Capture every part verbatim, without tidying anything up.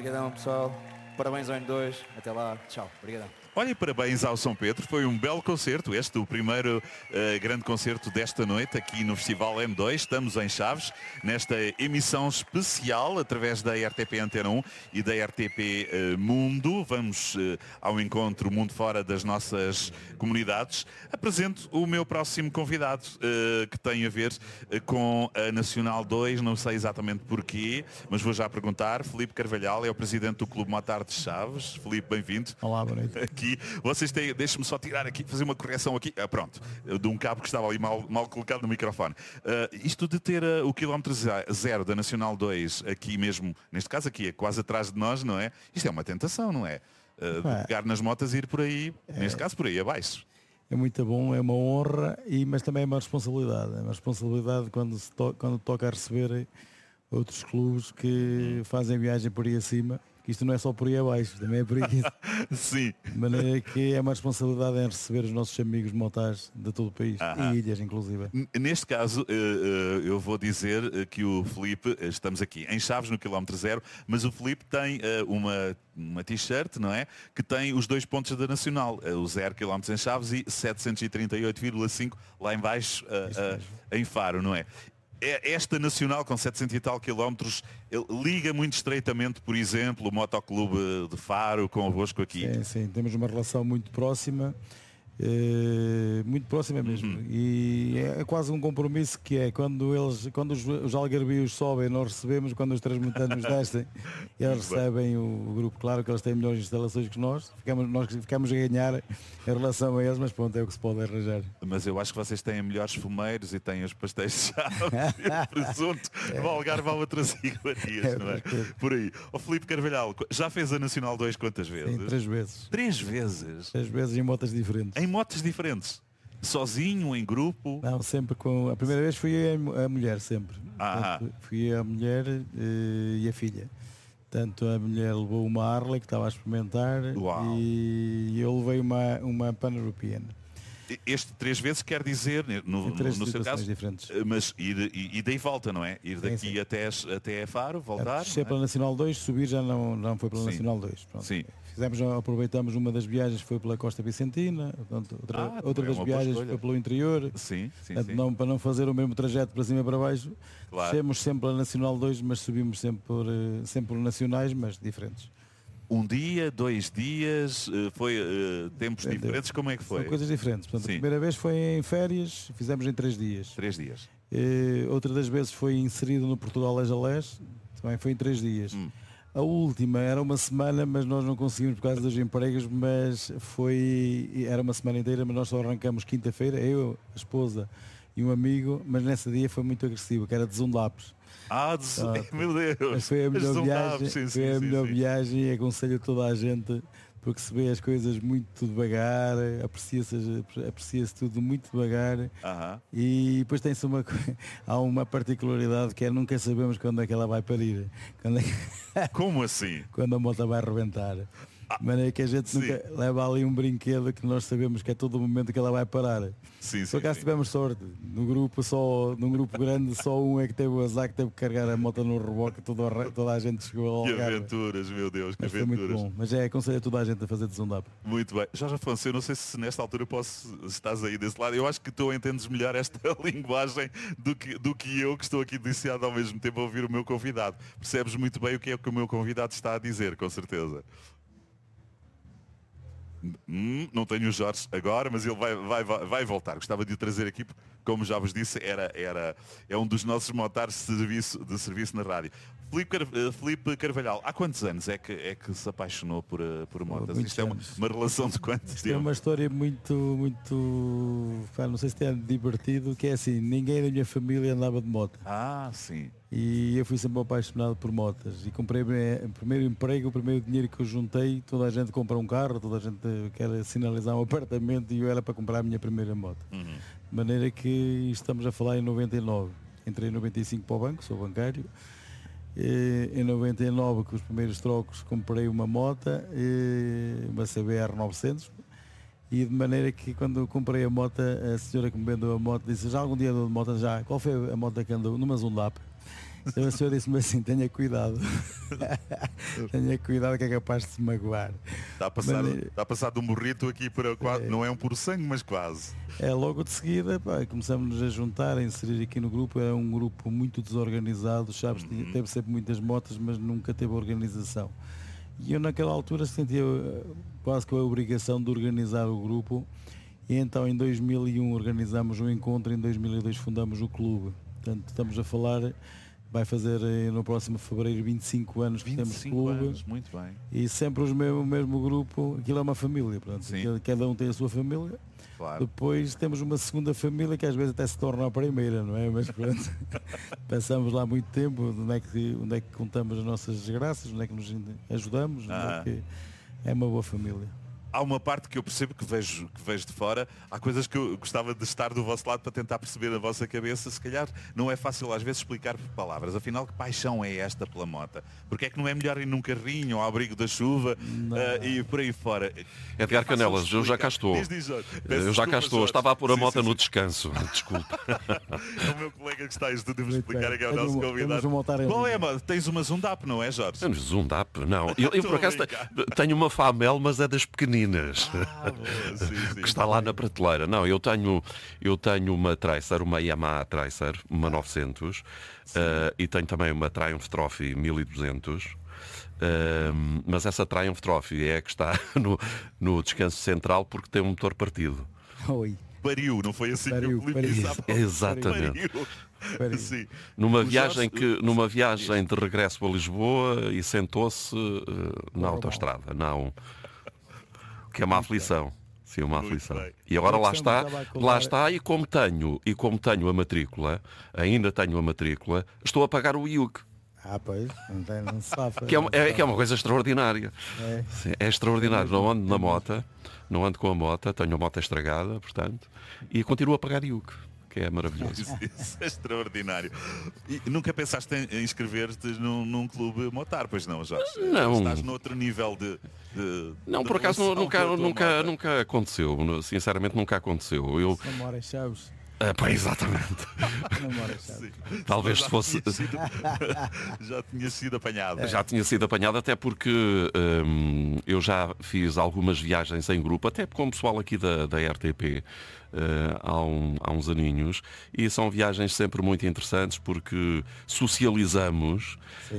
Obrigadão, pessoal. Parabéns ao M dois. Até lá. Tchau. Obrigadão. Olha, parabéns ao São Pedro, foi um belo concerto, este o primeiro uh, grande concerto desta noite aqui no Festival M dois, estamos em Chaves, nesta emissão especial através da R T P Antena um e da R T P uh, Mundo, vamos uh, ao encontro Mundo Fora das nossas comunidades. Apresento o meu próximo convidado, uh, que tem a ver uh, com a Nacional dois, não sei exatamente porquê, mas vou já perguntar. Filipe Carvalhal é o presidente do Clube Motar de Chaves. Filipe, bem-vindo. Olá, boa noite. Aqui. Vocês têm, deixe-me só tirar aqui, fazer uma correção aqui, ah, pronto, de um cabo que estava ali mal, mal colocado no microfone. Uh, isto de ter uh, o quilómetro zero da Nacional dois aqui mesmo, neste caso aqui, é quase atrás de nós, não é? Isto é uma tentação, não é? Uh, de pegar nas motas e ir por aí, é, neste caso por aí abaixo. É muito bom, é uma honra, e, mas também é uma responsabilidade. É uma responsabilidade quando, se to, quando toca a receber outros clubes que hum. fazem viagem por aí acima. Que isto não é só por aí abaixo, também é por aqui. Sim. De maneira que é uma responsabilidade em receber os nossos amigos motares de todo o país, ah, e ilhas inclusive. Neste caso, eu vou dizer que o Filipe, estamos aqui em Chaves no quilómetro zero, mas o Filipe tem uma, uma t-shirt, não é? Que tem os dois pontos da Nacional, o zero quilómetros em Chaves e setecentos e trinta e oito vírgula cinco lá em baixo, em Faro, não é? Esta Nacional com setecentos e tal quilómetros liga muito estreitamente, por exemplo, o Motoclube de Faro convosco aqui. Sim, sim, temos uma relação muito próxima, eh, muito próxima mesmo. Uhum. E é quase um compromisso que é quando eles, quando os, os algarbios sobem, nós recebemos, quando os transmontanos descem, eles recebem o, o grupo. Claro que eles têm melhores instalações que nós, ficamos, nós ficamos a ganhar em relação a eles, mas pronto, é o que se pode arranjar. Mas eu acho que vocês têm melhores fumeiros e têm os pastéis de chave e o presunto. É. O Algarve há outras iguarias, é, não é? Por aí. O Filipe Carvalhal, já fez a Nacional dois quantas vezes? Sim, três vezes. Três vezes? Três vezes em motas diferentes. Em motas diferentes? Sozinho, em grupo? Não, sempre com... A primeira vez fui a, a mulher, sempre. Ah. Portanto, fui a mulher uh, e a filha. Tanto a mulher levou uma Harley que estava a experimentar. Uau. E eu levei uma, uma Pan-European. Este três vezes quer dizer, no, no, no seu caso, diferentes. Mas ir e, e daí volta, não é? Ir daqui sim, sim. Até, até Faro, voltar. Descer é? Pela Nacional dois, subir já não, não foi pela sim. Nacional dois. Pronto. Sim. Fizemos, aproveitamos uma das viagens, foi pela Costa Vicentina, portanto, outra, ah, outra das é viagens foi pelo interior. Sim, sim, portanto, sim. Não, para não fazer o mesmo trajeto para cima e para baixo, claro. Descemos sempre pela Nacional dois, mas subimos sempre por, sempre por nacionais, mas diferentes. Um dia, dois dias, foi uh, tempos Entendeu? diferentes, como é que foi? São coisas diferentes. Portanto, a primeira vez foi em férias, fizemos em três dias. Três dias. Uh, outra das vezes foi inserido no Portugal Lés a Lés, também foi em três dias. Hum. A última era uma semana, mas nós não conseguimos por causa dos empregos, mas foi, era uma semana inteira, mas nós só arrancamos quinta-feira, eu, a esposa e um amigo, mas nesse dia foi muito agressivo, que era de Zundapes. Ah, de... ah, meu Deus! Mas foi a melhor viagem, sim, foi a sim, melhor sim. viagem e aconselho a toda a gente, porque se vê as coisas muito devagar, aprecia-se aprecia tudo muito devagar. Uh-huh. E depois tem-se uma, há uma particularidade que é nunca sabemos quando é que ela vai parir. Quando é... Como assim? Quando a moto vai arrebentar. De maneira que a gente nunca leva ali um brinquedo que nós sabemos que é todo o momento que ela vai parar. Sim, Por acaso tivemos sorte. No grupo, só, num grupo grande, só um é que teve o azar que teve que carregar a moto no reboque, toda, toda a gente chegou ao Que aventuras, meu Deus, que Mas aventuras. Foi muito bom. Mas é, aconselho a toda a gente a fazer de Zundap. Muito bem. Jorge Afonso, eu não sei se nesta altura posso, se estás aí desse lado. Eu acho que tu entendes melhor esta linguagem do que, do que eu, que estou aqui deliciado ao mesmo tempo a ouvir o meu convidado. Percebes muito bem o que é que o meu convidado está a dizer, com certeza. Hum, não tenho o Jorge agora, mas ele vai, vai, vai voltar. Gostava de o trazer aqui, porque, como já vos disse, era, era, é um dos nossos motares de serviço, de serviço na rádio. Filipe, Car... Filipe Carvalhal, há quantos anos é que, é que se apaixonou por, por motas? Muitos Isto é uma, uma relação de quantos Isto tempo? É uma história muito, muito, não sei se tem divertido, que é assim, ninguém da minha família andava de moto. Ah, sim. E eu fui sempre apaixonado por motas e comprei o primeiro emprego, o primeiro dinheiro que eu juntei, toda a gente compra um carro, toda a gente quer sinalizar um apartamento e eu era para comprar a minha primeira moto. Uhum. De maneira que estamos a falar em noventa e nove. Entrei em noventa e cinco para o banco, sou bancário. E, em noventa e nove, com os primeiros trocos, comprei uma moto, uma C B R novecentos. E de maneira que quando comprei a moto, a senhora que me vendeu a moto disse: já algum dia andou de moto? Já. Qual foi a moto que andou? Numa Zundap. Então o senhor disse-me assim, tenha cuidado. Tenha cuidado que é capaz de se magoar. Está a passar, Mas, está a passar do morrito aqui para quase, é, não é um puro sangue, mas quase. É, logo de seguida, pá, começamos a juntar, a inserir aqui no grupo. Era um grupo muito desorganizado, Chaves uhum. teve sempre muitas motas, mas nunca teve organização. E eu naquela altura sentia quase que a obrigação de organizar o grupo. E então em dois mil e um organizamos um encontro, em dois mil e dois fundamos o clube. Portanto, estamos a falar, vai fazer no próximo fevereiro vinte e cinco anos que temos clube. Anos, muito bem. E sempre os mesmo, o mesmo grupo, aquilo é uma família, portanto, cada um tem a sua família. Claro. Depois temos uma segunda família que às vezes até se torna a primeira, não é? Mas pronto, passamos lá muito tempo, onde é, que, onde é que contamos as nossas desgraças, onde é que nos ajudamos, ah. onde é, que é uma boa família. Há uma parte que eu percebo que vejo, que vejo de fora, há coisas que eu gostava de estar do vosso lado para tentar perceber a vossa cabeça, se calhar não é fácil às vezes explicar por palavras, afinal que paixão é esta pela mota? Porque é que não é melhor ir num carrinho ao abrigo da chuva uh, e por aí fora? Edgar Canelas, eu já cá estou. Diz, diz, Jorge. Eu já cá estou, Jorge. estava a pôr a sim, moto sim, no sim. descanso, desculpa. É o meu colega que está a estudar de explicar que é o nosso convidado. Qual é, mano? Tens uma Zundap, não é, Jorge? Zundap? Não. Eu, eu por acaso tenho uma Famel, mas é das pequeninas. Ah, boa, sim, sim. Que está lá na prateleira. Não, eu tenho, eu tenho uma Tracer, uma Yamaha Tracer, uma novecentos, uh, e tenho também uma Triumph Trophy mil e duzentos. Uh, mas essa Triumph Trophy é a que está no, no descanso central porque tem um motor partido. Oi. Pariu, não foi assim pariu, que o Filipe disse? Exatamente. Pariu. Sim. Numa O viagem, Jorge... que, numa viagem de regresso a Lisboa e sentou-se uh, na autoestrada. Não. Que é uma aflição. Sim, uma aflição. E agora lá está, lá está, e como tenho, e como tenho a matrícula, ainda tenho a matrícula, estou a pagar o I U C. Ah, pois, não, tem, não se safa, que, é, não é, safa. que é uma coisa extraordinária. É, Sim, é extraordinário. Não ando na moto, não ando com a moto, tenho a moto estragada, portanto, e continuo a pagar I U C. Que é maravilhoso. Isso, isso é extraordinário. E nunca pensaste em inscrever-te num, num clube motar, pois não, Jorge? Não. Estás noutro nível de... de não, de por acaso nunca, nunca, nunca aconteceu. Sinceramente nunca aconteceu. Eu... Não mora em Chaves. Ah, pá, exatamente. Não mora em Chaves. Talvez se fosse... Tinha sido... já tinha sido apanhado. É. Já tinha sido apanhado, até porque hum, eu já fiz algumas viagens em grupo, até com o pessoal aqui da, da R T P. Uh, há, um, há uns aninhos, e são viagens sempre muito interessantes porque socializamos,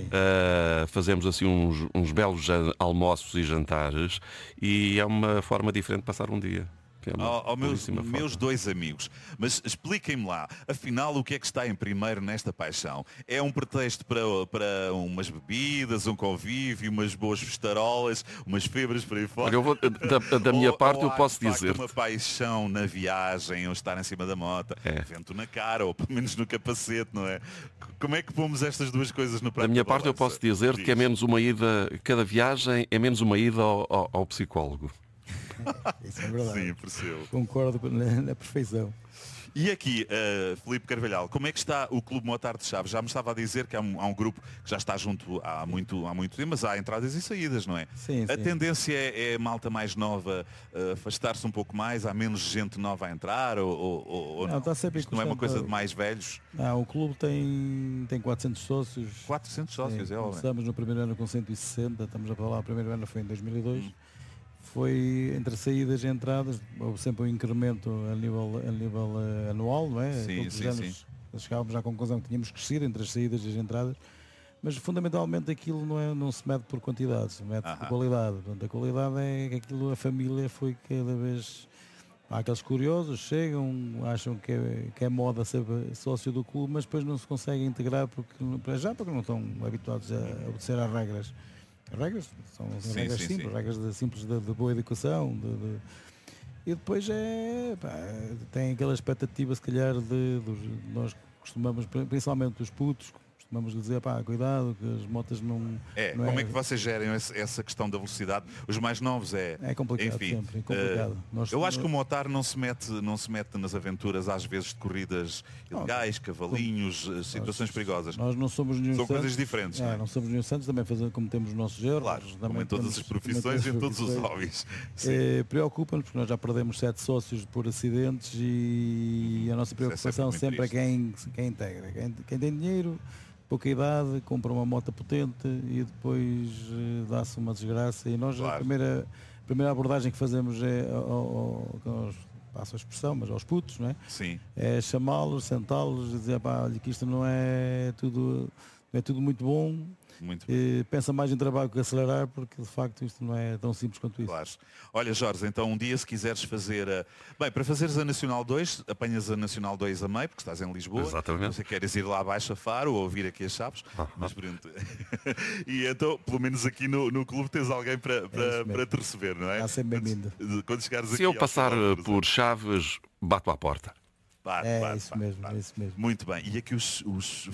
uh, fazemos assim uns, uns belos almoços e jantares, e é uma forma diferente de passar um dia. É ao, ao meus, meus dois amigos, mas expliquem-me lá, afinal o que é que está em primeiro nesta paixão? É um pretexto para, para umas bebidas, um convívio, umas boas festarolas, umas febras para aí fora? Eu vou, da, da minha ou, parte ou eu posso há, dizer uma paixão na viagem, ou estar em cima da moto, é. vento na cara, ou pelo menos no capacete, não é? Como é que pomos estas duas coisas no prato? Da minha parte eu posso dizer Diz. que é menos uma ida, cada viagem é menos uma ida ao, ao, ao psicólogo. Isso é verdade. Sim, percebo. Concordo na, na perfeição. E aqui, uh, Filipe Carvalhal, como é que está o Clube Motar de Chaves? Já me estava a dizer que há um, há um grupo que já está junto há muito, há muito tempo, mas há entradas e saídas, não é? Sim, a sim. tendência é, é malta mais nova uh, afastar-se um pouco mais, há menos gente nova a entrar ou, ou, ou não? Não, está sempre Isto não é uma coisa de mais velhos? Não, o clube tem, tem quatrocentos sócios. quatrocentos sócios, sim, é óbvio. Começamos no primeiro ano com cento e sessenta, estamos a falar, o primeiro ano foi em dois mil e dois. Hum. Foi entre saídas e entradas, houve sempre um incremento a nível, a nível uh, anual, não é? Sim, Todos sim, os anos sim. chegávamos à conclusão que tínhamos crescido entre as saídas e as entradas, mas fundamentalmente aquilo não, é, não se mede por quantidade, se mede uh-huh. por qualidade. Portanto, a qualidade é que aquilo, a família foi cada vez... Há aqueles curiosos, chegam, acham que é, que é moda ser sócio do clube, mas depois não se conseguem integrar porque, para já porque não estão habituados a obedecer às regras. As regras são sim, regras sim, simples, sim. regras de, simples de, de boa educação. De, de... E depois é, pá, tem aquela expectativa, se calhar, de, de nós costumamos, principalmente os putos, costumamos dizer, pá, cuidado, que as motas não... É, não como é... é que vocês gerem essa questão da velocidade? Os mais novos é... É complicado, enfim, sempre, é complicado. Uh, nós, eu acho que o motar não se mete, não se mete nas aventuras, às vezes, de corridas ilegais, cavalinhos, nós, situações perigosas. Nós não somos nenhum São santos, coisas diferentes, é, não é? Não somos nenhum santos, também fazemos, cometemos os nossos erros. Claro, também como em todas temos, as profissões e em todos os hobbies. É, preocupa-nos, porque nós já perdemos sete sócios por acidentes e a nossa preocupação é sempre, sempre é quem, quem integra. Quem, quem tem dinheiro... pouca idade, compra uma moto potente e depois uh, dá-se uma desgraça. E nós, claro. a, primeira, a primeira abordagem que fazemos é ao, ao, aos, passo a expressão, mas aos putos, não é? Sim. É chamá-los, sentá-los e dizer, pá, olha que isto não é tudo, não é tudo muito bom. Muito e pensa mais em trabalho que acelerar, porque de facto isto não é tão simples quanto isso. Claro. Olha, Jorge, então um dia se quiseres fazer a... Bem, para fazeres a Nacional dois, apanhas a Nacional dois a meio, porque estás em Lisboa. Exatamente. Você queres ir lá abaixo a Faro ou ouvir aqui as Chaves. Ah, mas pronto. E então, pelo menos aqui no, no clube tens alguém para, para, é para te receber, não é? Está sempre bem-vindo. Quando, quando chegares se aqui eu passar por Chaves, bato à porta. Bate, é, bate, isso bate, mesmo, bate. é isso mesmo. Muito bem. E aqui os, os,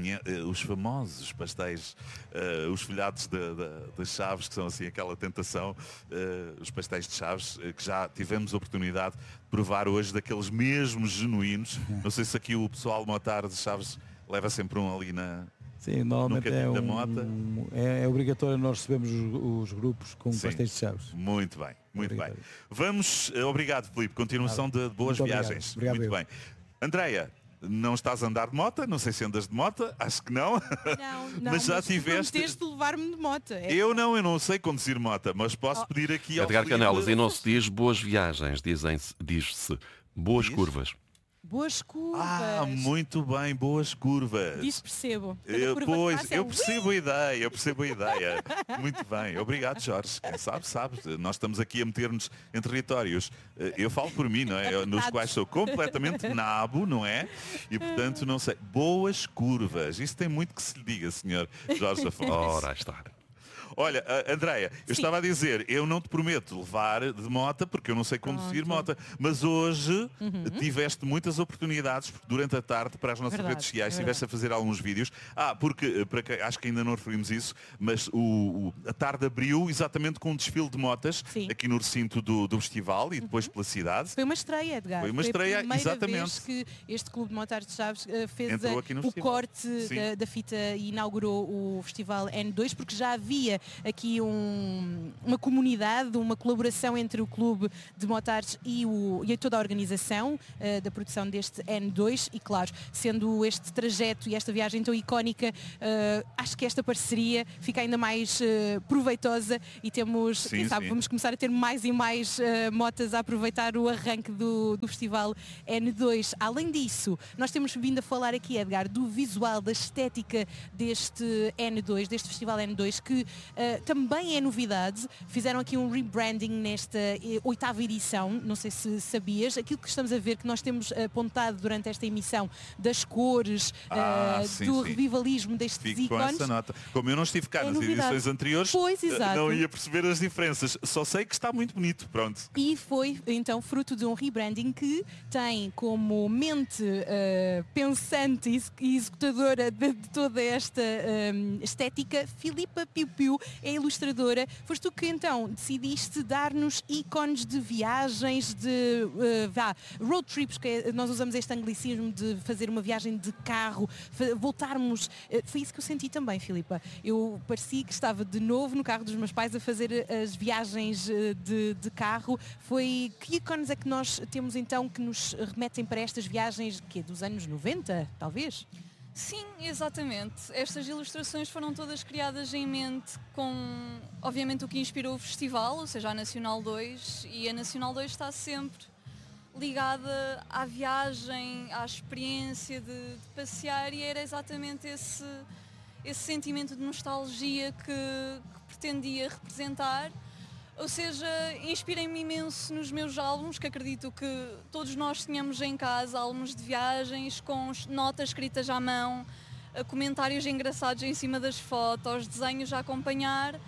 os famosos pastéis, uh, os folhados de, de, das Chaves, que são assim aquela tentação, uh, os pastéis de Chaves, uh, que já tivemos a oportunidade de provar hoje, daqueles mesmos genuínos. Não sei se aqui o pessoal de Motar de Chaves leva sempre um ali na... Sim, normalmente é, um, é, é obrigatório nós recebemos os, os grupos com Sim. pastéis de Chaves. Muito bem, muito obrigado. bem. Vamos, obrigado Filipe, continuação de, de boas muito viagens. Obrigado. Muito obrigado. bem. Andreia, não estás a andar de moto, não sei se andas de moto, acho que não. Não, não, mas já mas tiveste. de levar-me de moto. É eu não, eu não sei conduzir moto, mas posso oh. pedir aqui ao Edgar Filipe... Canelas, e não se diz boas viagens, dizem-se, diz-se boas diz? curvas. Boas curvas. Ah, muito bem, boas curvas. Isso percebo. Eu, pois, eu percebo a ideia, eu percebo a ideia. Muito bem, obrigado Jorge. Quem sabe, sabe. Nós estamos aqui a meter-nos em territórios. Eu falo por mim, não é? Eu, nos quais sou completamente nabo, não é? E portanto, não sei. Boas curvas. Isso tem muito que se lhe diga, senhor Jorge Afonso. Ora, está. Olha, Andreia, eu Sim. estava a dizer, eu não te prometo levar de moto, porque eu não sei conduzir Pronto. moto, mas hoje uhum. tiveste muitas oportunidades, porque durante a tarde, para as nossas verdade, redes sociais, é estiveste a fazer alguns vídeos. Ah, porque, para que, acho que ainda não referimos isso, mas o, o, a tarde abriu exatamente com um desfile de motas Sim. aqui no recinto do, do festival e depois uhum. pela cidade. Foi uma estreia, Edgar. Foi uma estreia, Foi a exatamente. Vez que este Clube de Motares de Chaves uh, fez a, o festival. corte da, da fita e inaugurou o festival N dois, porque já havia aqui um, uma comunidade, uma colaboração entre o Clube de Motares e, o, e toda a organização uh, da produção deste N dois e, claro, sendo este trajeto e esta viagem tão icónica, uh, acho que esta parceria fica ainda mais uh, proveitosa e temos, sim, quem sabe, sim. vamos começar a ter mais e mais uh, motas a aproveitar o arranque do, do festival N dois. Além disso, nós temos vindo a falar aqui, Edgar, do visual, da estética deste N dois, deste festival N dois, que uh, também é novidade. Fizeram aqui um rebranding nesta eh, oitava edição, não sei se sabias, aquilo que estamos a ver, que nós temos apontado durante esta emissão, das cores, ah, uh, sim, do sim. revivalismo destes Fico ícones. Com essa nota. Como eu não estive cá é nas novidade. edições anteriores, pois, exato. não ia perceber as diferenças. Só sei que está muito bonito, pronto. E foi, então, fruto de um rebranding que tem como mente uh, pensante e executadora de, de toda esta um, estética, Filipa Piu Piu, é ilustradora. Foste tu que então decidiste dar-nos ícones de viagens, de uh, vá, road trips, que é, nós usamos este anglicismo de fazer uma viagem de carro, voltarmos. Uh, foi isso que eu senti também, Filipa. Eu parecia que estava de novo no carro dos meus pais a fazer as viagens uh, de, de carro. Foi que ícones é que nós temos então que nos remetem para estas viagens que dos anos noventa, talvez? Sim, exatamente. Estas ilustrações foram todas criadas em mente com, obviamente, o que inspirou o festival, ou seja, a Nacional dois, e a Nacional dois está sempre ligada à viagem, à experiência de, de passear, e era exatamente esse, esse sentimento de nostalgia que, que pretendia representar. Ou seja, inspirei-me imenso nos meus álbuns, que acredito que todos nós tínhamos em casa, álbuns de viagens com notas escritas à mão, comentários engraçados em cima das fotos, desenhos a acompanhar,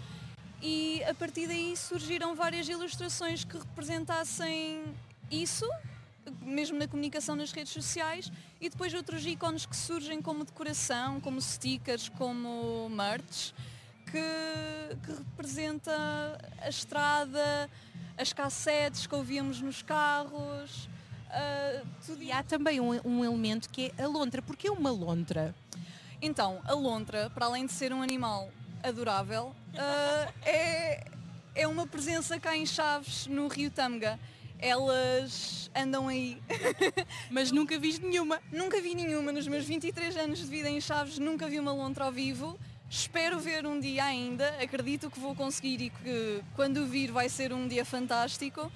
e a partir daí surgiram várias ilustrações que representassem isso, mesmo na comunicação nas redes sociais, e depois outros ícones que surgem como decoração, como stickers, como merch, Que, que representa a estrada, as cassetes que ouvíamos nos carros. Uh, tudo... E há também um, um elemento que é a lontra. Porquê uma lontra? Então, a lontra, para além de ser um animal adorável, uh, é, é uma presença cá em Chaves, no Rio Tâmega. elas andam aí. Mas nunca viste nenhuma. Nunca vi nenhuma, nos meus vinte e três anos de vida em Chaves, nunca vi uma lontra ao vivo. Espero ver um dia ainda, acredito que vou conseguir e que quando vir vai ser um dia fantástico.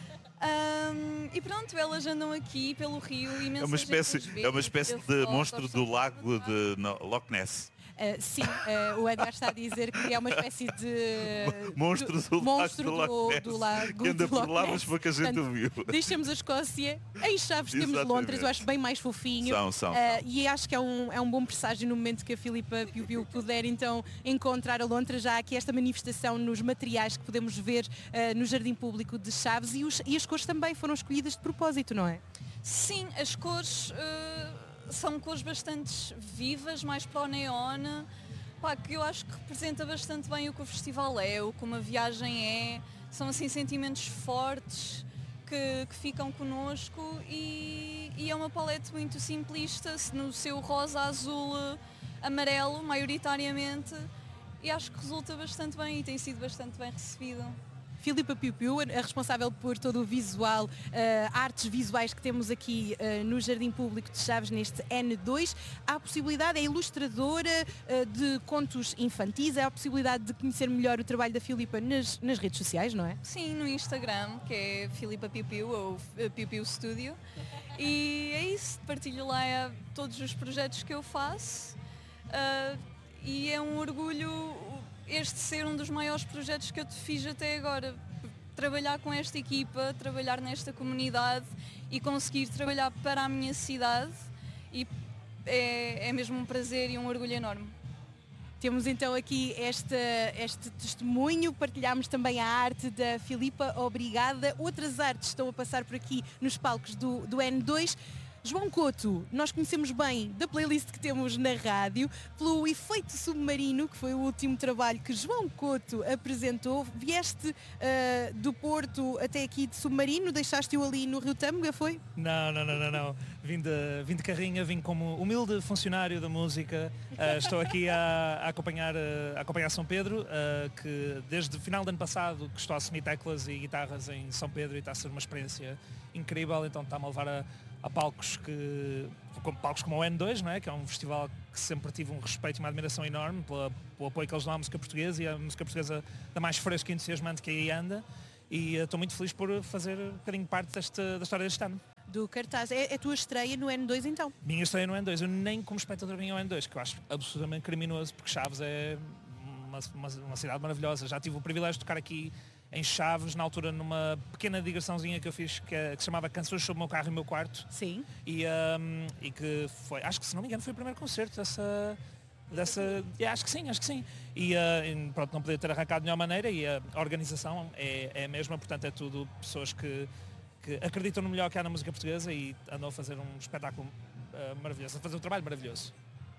Um, e pronto, elas andam aqui pelo rio e É uma espécie, é uma espécie de monstro do lago de no, Loch Ness. Uh, sim, uh, o Edgar está a dizer que é uma espécie de monstro do, do, monstro lago do, do, do lago que anda do por lá, Loch mas Ness. pouca gente Portanto, o viu. Deixamos a Escócia, em Chaves temos Exatamente. lontras, eu acho bem mais fofinho. São, são, uh, são. E acho que é um, é um bom presságio no momento que a Filipa Piu Piu puder então encontrar a lontra. Já há aqui esta manifestação nos materiais que podemos ver uh, no Jardim Público de Chaves e, os, e as cores também foram escolhidas de propósito, não é? Sim, as cores uh, são cores bastante vivas, mais para o neon. Pá, que eu acho que representa bastante bem o que o festival é, o que uma viagem é. São assim sentimentos fortes que, que ficam connosco e, e é uma paleta muito simplista, no seu rosa, azul, amarelo, maioritariamente. E acho que resulta bastante bem e tem sido bastante bem recebido. Filipa Piu Piu, a responsável por todo o visual, uh, artes visuais que temos aqui uh, no Jardim Público de Chaves, neste N dois. Há a possibilidade, é ilustradora uh, de contos infantis, há a possibilidade de conhecer melhor o trabalho da Filipa nas, nas redes sociais, não é? Sim, no Instagram, que é Filipa Piu Piu, ou Piu Piu Studio. E é isso, partilho lá todos os projetos que eu faço. Uh, e é um orgulho este ser um dos maiores projetos que eu te fiz até agora. Trabalhar com esta equipa, trabalhar nesta comunidade e conseguir trabalhar para a minha cidade e é, é mesmo um prazer e um orgulho enorme. Temos então aqui esta, este testemunho, partilhámos também a arte da Filipa, obrigada. Outras artes estão a passar por aqui nos palcos do, do N dois. João Couto, nós conhecemos bem da playlist que temos na rádio, pelo Efeito Submarino, que foi o último trabalho que João Couto apresentou. Vieste uh, do Porto até aqui de submarino, deixaste-o ali no Rio Tâmega, foi? Não, não, não, não, não. Vim de, vim de carrinha, vim como humilde funcionário da música. Uh, estou aqui a, a, acompanhar, a acompanhar São Pedro, uh, que desde o final do ano passado que estou a assumir teclas e guitarras em São Pedro e está a ser uma experiência incrível, então está-me a levar a a palcos que como palcos como o N dois, não é? Que é um festival que sempre tive um respeito e uma admiração enorme pela, pelo apoio que eles dão à música portuguesa e a música portuguesa da mais fresca e entusiasmante que aí anda e estou muito feliz por fazer um bocadinho parte desta, da história deste ano. Do cartaz. É a tua estreia no N dois então? Minha estreia no N dois, eu nem como espectador vim ao N dois, que eu acho absolutamente criminoso porque Chaves é uma, uma, uma cidade maravilhosa. Já tive o privilégio de tocar aqui em Chaves, na altura numa pequena digressãozinha que eu fiz que, que se chamava Canções sobre o meu carro e o meu quarto. Sim. E, um, e que foi, acho que se não me engano foi o primeiro concerto dessa, dessa é, acho que sim, acho que sim. E, uh, e pronto, não podia ter arrancado de nenhuma maneira e a organização é, é a mesma, portanto é tudo pessoas que, que acreditam no melhor que há na música portuguesa e andam a fazer um espetáculo uh, maravilhoso, a fazer um trabalho maravilhoso.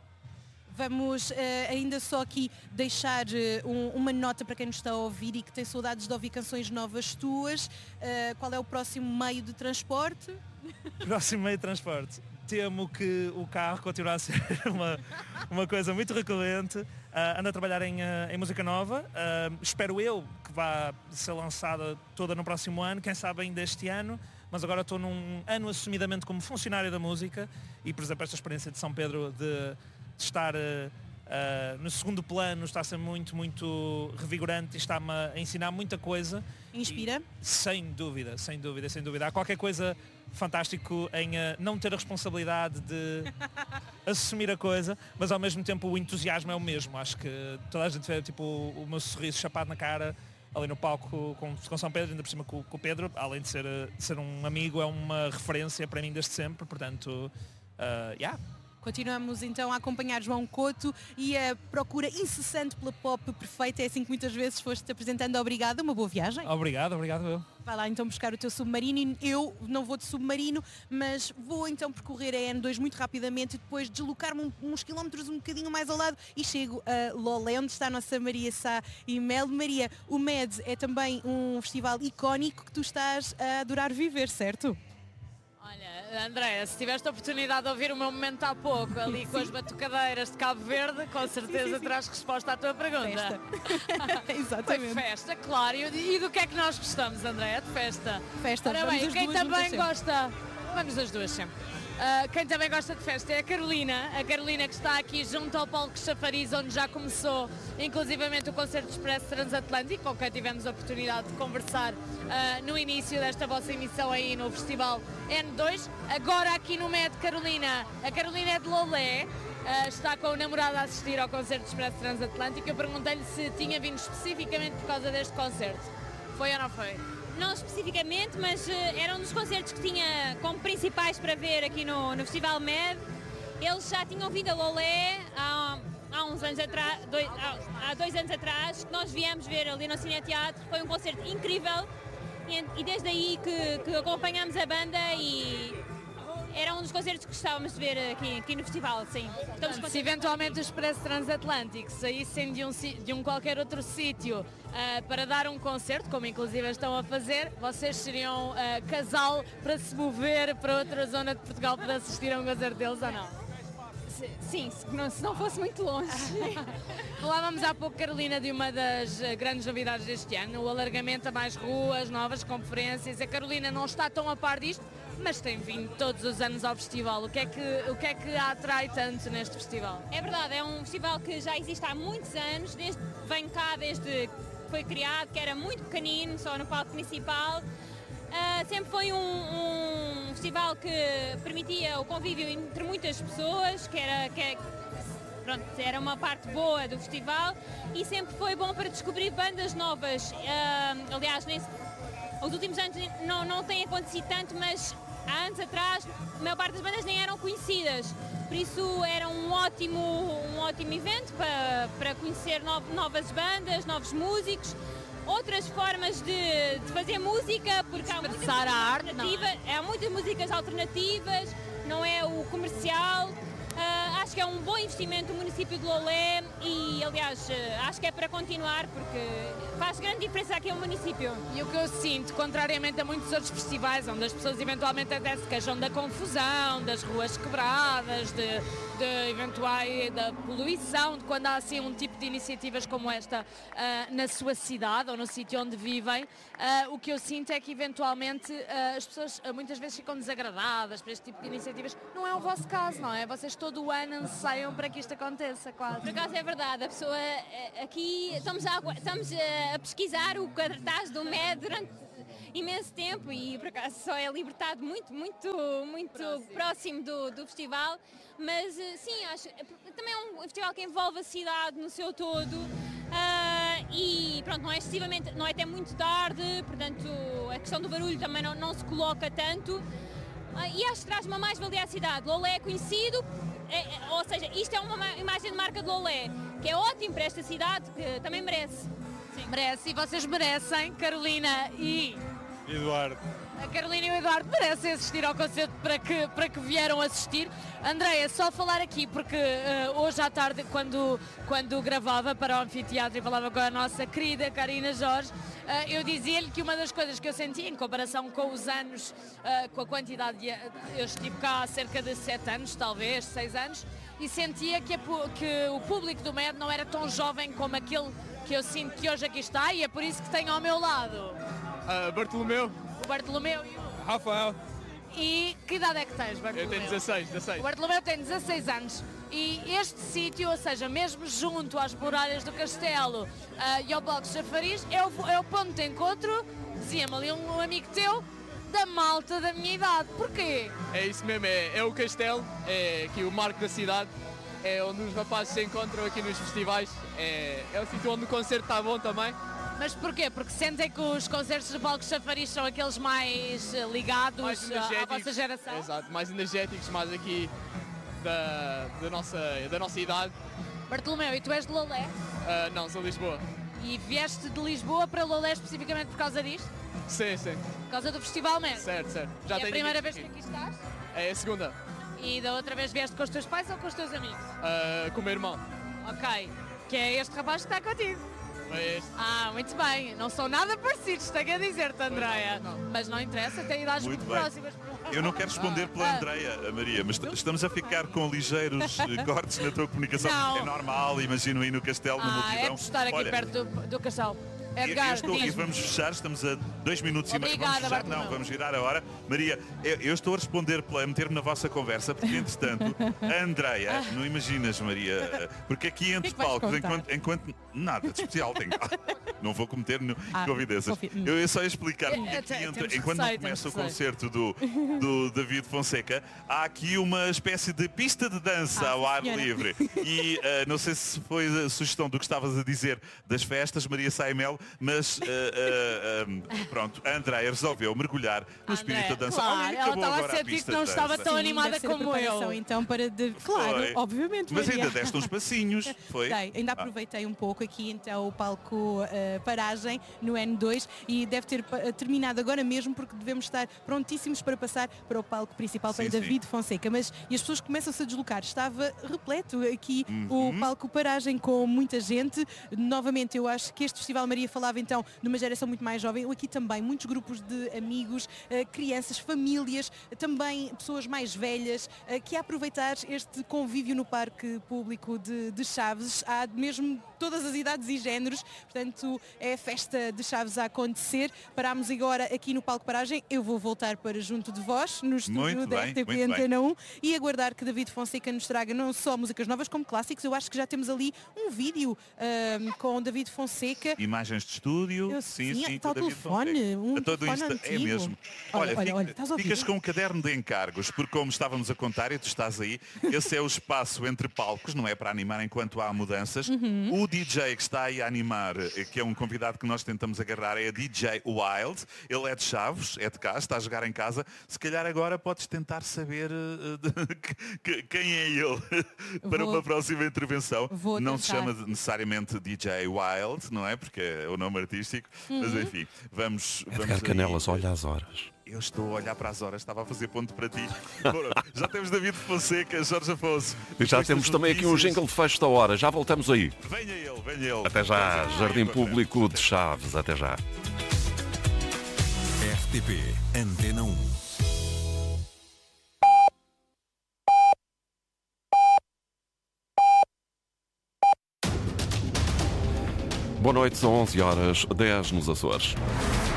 Vamos uh, ainda só aqui deixar uh, um, uma nota para quem nos está a ouvir e que tem saudades de ouvir canções novas tuas. Uh, qual é o próximo meio de transporte? Próximo meio de transporte. Temo que o carro continue a ser uma, uma coisa muito recorrente. Uh, ando a trabalhar em, uh, em música nova. Uh, espero eu que vá ser lançada toda no próximo ano, quem sabe ainda este ano. Mas agora estou num ano assumidamente como funcionário da música e, por exemplo, esta experiência de São Pedro de de estar uh, uh, no segundo plano está a ser muito, muito revigorante e está-me a ensinar muita coisa. Inspira? E, sem dúvida, sem dúvida, sem dúvida. Há qualquer coisa fantástico em uh, não ter a responsabilidade de assumir a coisa, mas ao mesmo tempo o entusiasmo é o mesmo. Acho que toda a gente vê tipo, o, o meu sorriso chapado na cara ali no palco com, com São Pedro, ainda por cima com, com o Pedro, além de ser, uh, ser um amigo, é uma referência para mim desde sempre, portanto, uh, yeah. Continuamos então a acompanhar João Couto e a procura incessante pela pop perfeita. É assim que muitas vezes foste apresentando. Obrigada, uma boa viagem. Obrigado, obrigado eu. Vai lá então buscar o teu submarino. Eu não vou de submarino, mas vou então percorrer a N dois muito rapidamente e depois deslocar-me uns quilómetros um bocadinho mais ao lado e chego a Lolé, onde está a nossa Maria Sá e Mel. Maria, o M E D é também um festival icónico que tu estás a adorar viver, certo? Olha, Andréa, se tiveste a oportunidade de ouvir o meu momento há pouco, ali com as batucadeiras de Cabo Verde, com certeza sim, sim, sim. terás resposta à tua pergunta. Festa. Exatamente. Foi festa, claro. E do que é que nós gostamos, Andréa? De festa. Festa. Ora bem, quem também gosta... Vamos as duas sempre. Uh, quem também gosta de festa é a Carolina, a Carolina que está aqui junto ao Palco Chafariz, onde já começou inclusivamente o concerto Expresso Transatlântico, com quem tivemos a oportunidade de conversar uh, no início desta vossa emissão aí no Festival N dois. Agora aqui no Med, Carolina, a Carolina é de Lolé, uh, está com o namorado a assistir ao concerto Expresso Transatlântico. Eu perguntei-lhe se tinha vindo especificamente por causa deste concerto. Foi ou não foi? Não especificamente, mas uh, era um dos concertos que tinha como principais para ver aqui no, no Festival Med. Eles já tinham vindo a Lolé há, há uns anos atrás, dois, há, há dois anos atrás, que nós viemos ver ali no Cine Teatro. Foi um concerto incrível e, e desde aí que, que acompanhamos a banda e era um dos concertos que gostávamos de ver aqui, aqui no festival, sim. Estamos se eventualmente o Expresso Transatlântico saíssem de um, de um qualquer outro sítio uh, para dar um concerto, como inclusive estão a fazer, vocês seriam uh, casal para se mover para outra zona de Portugal para assistir a um concerto deles ou não? Sim, se não, se não fosse muito longe. Falávamos há pouco, Carolina, de uma das grandes novidades deste ano, o alargamento a mais ruas, novas conferências. A Carolina não está tão a par disto, mas tem vindo todos os anos ao festival. O que é que, o que é que a atrai tanto neste festival? É verdade, é um festival que já existe há muitos anos, desde, vem cá desde que foi criado, que era muito pequenino, só no palco principal. Uh, sempre foi um, um festival que permitia o convívio entre muitas pessoas, que era, que é, pronto, era uma parte boa do festival e sempre foi bom para descobrir bandas novas. Uh, aliás, nesse, os últimos anos não, não tem acontecido tanto, mas há anos atrás a maior parte das bandas nem eram conhecidas. Por isso era um ótimo, um ótimo evento para, para conhecer no, novas bandas, novos músicos. Outras formas de, de fazer música, porque há muitas a arte, alternativas, é? há muitas músicas alternativas, não é o comercial. Uh, acho que é um bom investimento do município de Lolé e, aliás, uh, acho que é para continuar porque faz grande diferença aqui ao município. E o que eu sinto, contrariamente a muitos outros festivais, onde as pessoas eventualmente até se queixam da confusão, das ruas quebradas, de, de eventuais da poluição, de quando há assim um tipo de iniciativas como esta uh, na sua cidade ou no sítio onde vivem, uh, o que eu sinto é que eventualmente uh, as pessoas uh, muitas vezes ficam desagradadas por este tipo de iniciativas. Não é o vosso caso, não é? Vocês todo o ano anseiam para que isto aconteça, quase. Por acaso é verdade, a pessoa aqui, estamos a, estamos a pesquisar o cartaz do M E D durante imenso tempo e por acaso só é libertado muito, muito, muito próximo, próximo do, do festival, mas sim, acho, também é um festival que envolve a cidade no seu todo. Uh, e pronto, não é excessivamente, não é até muito tarde, portanto a questão do barulho também não, não se coloca tanto. Uh, e acho que traz uma mais-valia à cidade. Lolé é conhecido, é, é, ou seja, isto é uma imagem de marca de Lolé, que é ótimo para esta cidade, que também merece. Sim. Merece, e vocês merecem, Carolina e... Eduardo. A Carolina e o Eduardo merecem assistir ao concerto para que, para que vieram assistir. Andréa, só falar aqui, porque uh, hoje à tarde, quando, quando gravava para o anfiteatro e falava com a nossa querida Karina Jorge, uh, eu dizia-lhe que uma das coisas que eu senti em comparação com os anos, uh, com a quantidade de... Eu estive cá há cerca de sete anos, talvez, seis anos, e sentia que, a, que o público do M E D não era tão jovem como aquele que eu sinto que hoje aqui está, e é por isso que tenho ao meu lado... Uh, Bartolomeu. O Bartolomeu e o... Rafael. E que idade é que tens, Bartolomeu? Eu tenho dezasseis, dezasseis. O Bartolomeu tem dezasseis anos e este sítio, ou seja, mesmo junto às muralhas do castelo uh, e ao Palco Chafariz, é o, é o ponto de encontro, dizia-me ali um, um amigo teu, da malta da minha idade. Porquê? É isso mesmo, é, é o castelo, é aqui o marco da cidade, é onde os rapazes se encontram aqui nos festivais, é, é o sítio onde o concerto está bom também. Mas porquê? Porque sentem que os concertos do Palco Chafariz são aqueles mais ligados mais à vossa geração? Exato, mais energéticos, mais aqui da, da, nossa, da nossa idade. Bartolomeu, e tu és de Lolé? Uh, não, sou de Lisboa. E vieste de Lisboa para Lolé especificamente por causa disto? Sim, sim. Por causa do festival mesmo? Certo, certo. Já é a primeira vez que aqui estás? É a segunda. E da outra vez vieste com os teus pais ou com os teus amigos? Uh, com o meu irmão. Ok, que é este rapaz que está contigo. Foi este. Ah, muito bem. Não são nada parecidos, tenho a dizer-te, Andréia. Mas não interessa, tem idades muito, Muito bem. próximas. Eu não quero responder pela Ah. Andreia, Maria, mas estamos a ficar com ligeiros eh, cortes na tua comunicação. Não. É normal, imagino aí no castelo, no Ah, multidão. é por estar aqui Olha, perto do, do castelo. eu- Edgar, eu estou, e diz-me. vamos fechar, estamos a dois minutos e meio. Obrigada, Vamos fechar? Não, Bartolomeu. vamos virar a hora. Maria, eu, eu estou a responder pela meter-me na vossa conversa, porque entretanto, a Andreia, não imaginas, Maria, porque aqui entre que vais palcos, contar? enquanto, enquanto nada de especial tem. Não vou cometer no, Ah, inconfidências. confio. Hum. Eu ia só explicar que É, é, aqui entre- temos enquanto receio, começa o temos receio. concerto do, do David Fonseca, há aqui uma espécie de pista de dança Ah, ao ar senhora. livre. E ah, não sei se foi a sugestão do que estavas a dizer das festas, Maria Saimel, mas ah, ah, ah, pronto, a Andréia resolveu mergulhar no espírito da dança. Claro, Olha, ela acabou estava a agora sentir pista que não de estava dança. tão Sim, animada deve ser a como preparação, eu. então para de... Claro, Foi. obviamente. Mas Maria. ainda deste uns passinhos, foi? Dei, ainda aproveitei um pouco aqui então o palco eh, paragem no N dois e deve ter pa- terminado agora mesmo porque devemos estar prontíssimos para passar para o palco principal Sim, para sim. David Fonseca. Mas e as pessoas começam-se a deslocar. Estava repleto aqui Uhum. o palco paragem com muita gente. Novamente eu acho que este Festival Maria falava então de uma geração muito mais jovem. Aqui também muitos grupos de amigos, eh, crianças, famílias, também pessoas mais velhas, eh, que a aproveitar este convívio no Parque Público de, de Chaves. Há mesmo todas as idades e géneros, portanto é a festa de Chaves a acontecer. Parámos agora aqui no Palco Paragem. Eu vou voltar para junto de vós, no estúdio Muito da bem, R T P muito bem. Antena um e aguardar que David Fonseca nos traga não só músicas novas como clássicos. Eu acho que já temos ali um vídeo ahm, com David Fonseca. Imagens de estúdio, Eu- sim, sim, sim, está com o David telefone, Fonseca. um A todo telefone insta- É antigo. mesmo. Olha, Olha, olha, fica- olha, estás a ouvir? ficas com um caderno de encargos, porque como estávamos a contar e tu estás aí, esse é o espaço entre palcos, não é para animar enquanto há mudanças. Uhum. O D J que está aí a animar, eh, que é um convidado que nós tentamos agarrar, é a D J Wild. Ele é de Chaves, é de casa, está a jogar em casa. Se calhar agora podes tentar saber eh, de- que- que- quem é ele para Vou- uma próxima intervenção. vou Não se tentar. chama de- necessariamente D J Wild, não é? Porque é o nome artístico. Mas Uhum. enfim, vamos. vamos Edgar aí. Canelas, olha as horas. Eu estou a olhar para as horas, estava a fazer ponto para ti. Bom, já temos David Fonseca, Jorge Afonso. E já Depois temos das também aqui um notícias. jingle de fecho da hora. Já voltamos aí. Venha ele, venha ele. Até já, Vamos aí, Jardim para frente. Público de Chaves. Até já. R T P Antena um. Boa noite, são onze horas, dez nos Açores.